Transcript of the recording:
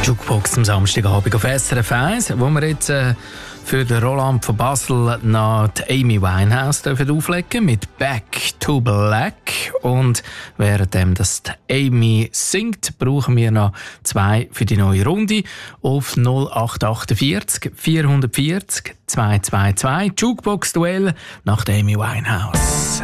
Jukebox am Samstagabend auf SRF 1, wo wir jetzt für den Roland von Basel nach Amy Winehouse auflegen mit Back to Black. Und währenddem das Amy singt, brauchen wir noch 2 für die neue Runde auf 0848 440 222. Jukebox-Duell nach Amy Winehouse.